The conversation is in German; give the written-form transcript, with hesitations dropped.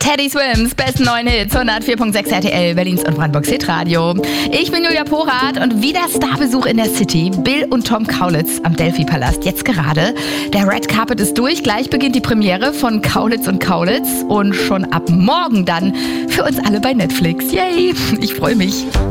Teddy Swims besten neuen Hits, 104.6 RTL, Berlins und Brandenburgs Hitradio. Ich bin Julia Porath und wieder Starbesuch in der City. Bill und Tom Kaulitz am Delphi-Palast. Jetzt gerade. Der Red Carpet ist durch. Gleich beginnt die Premiere von Kaulitz und Kaulitz. Und schon ab morgen dann für uns alle bei Netflix. Yay! Ich freue mich.